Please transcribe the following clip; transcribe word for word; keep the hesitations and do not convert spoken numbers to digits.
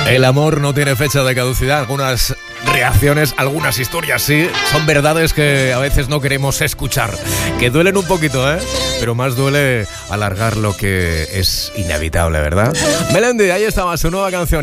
El amor no tiene fecha de caducidad. Algunas reacciones, algunas historias sí, son verdades que a veces no queremos escuchar, que duelen un poquito, ¿eh? Pero más duele alargar lo que es inevitable, ¿verdad? Melendi, ahí estaba su nueva canción.